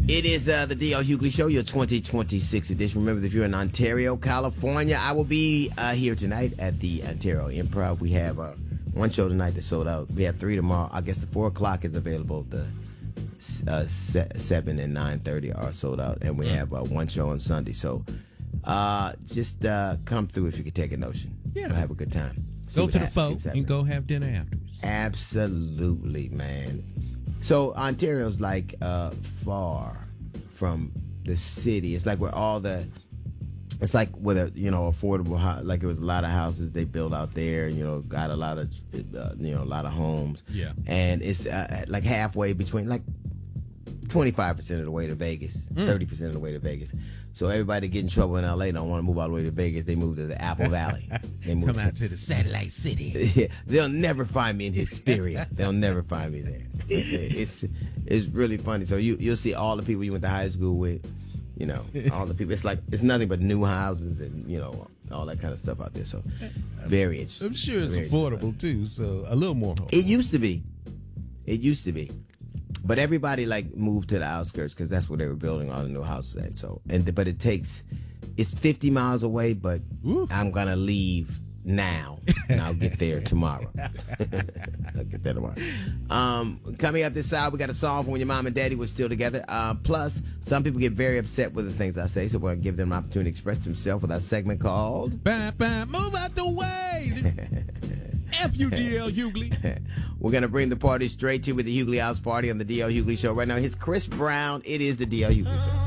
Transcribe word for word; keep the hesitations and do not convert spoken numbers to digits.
It is uh, the D L Hughley Show, your twenty twenty-six edition. Remember, if you're in Ontario, California, I will be uh, here tonight at the Ontario Improv. We have uh, one show tonight that's sold out. We have three tomorrow. I guess the four o'clock is available. The uh, seven and nine thirty are sold out, and we have uh, one show on Sunday. So uh, just uh, come through if you could take a notion. Yeah, we'll have a good time. See go to the ha- folk and go have dinner afterwards. Absolutely, man. So Ontario's like uh, far from the city. It's like where all the, it's like with a you know affordable house. Like it was a lot of houses they built out there. You know, got a lot of uh, you know a lot of homes. Yeah, and it's uh, like halfway between like twenty-five percent of the way to Vegas, thirty percent of the way to Vegas. So everybody get in trouble in L A don't want to move all the way to Vegas. They move to the Apple Valley. They move Come out to the satellite city. Yeah, they'll never find me in Hesperia. They'll never find me there. It's it's really funny. So you you'll see all the people you went to high school with. You know, all the people. It's like it's nothing but new houses and you know all that kind of stuff out there. So very interesting. I'm sure it's Very affordable too. So a little more. It used to be. It used to be. But everybody like moved to the outskirts because that's where they were building all the new houses at. So and but it takes it's fifty miles away. But Woo. I'm gonna leave now and I'll get there tomorrow. I'll get there tomorrow. Um, coming up this side, we got a song from when your mom and daddy were still together. Uh, plus, some people get very upset with the things I say, so we're gonna give them an opportunity to express themselves with our segment called Bam, bam, move out the way. F U D L Hughley. We're going to bring the party straight to you with the Hughley House Party on the D L Hughley Show. Right now, here's Chris Brown. It is the D L Hughley Show.